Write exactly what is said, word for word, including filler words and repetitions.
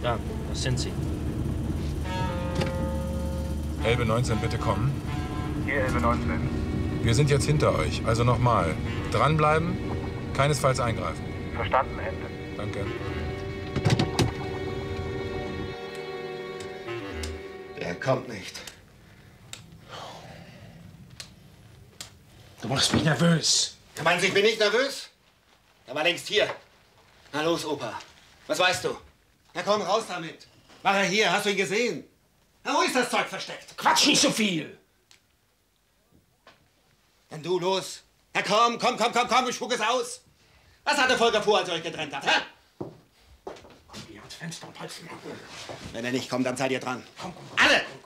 Ja, das sind Sie. Elbe neunzehn, bitte kommen. Hier Elbe neunzehn. Wir sind jetzt hinter euch. Also nochmal. Dranbleiben, keinesfalls eingreifen. Verstanden, Ende. Danke. Er kommt nicht. Du machst mich nervös. Du meinst, ich bin nicht nervös? Er war längst hier. Na los, Opa. Was weißt du? Na komm, raus damit. War er hier? Hast du ihn gesehen? Na, wo ist das Zeug versteckt? Quatsch nicht so viel. Dann du, los. Na komm, komm, komm, komm, komm, spuck es aus. Was hatte Volker vor, als ihr euch getrennt habt, hä? Komm, geh ans Fenster und halt's Maul. Wenn er nicht kommt, dann seid ihr dran. Komm, komm, komm. Alle!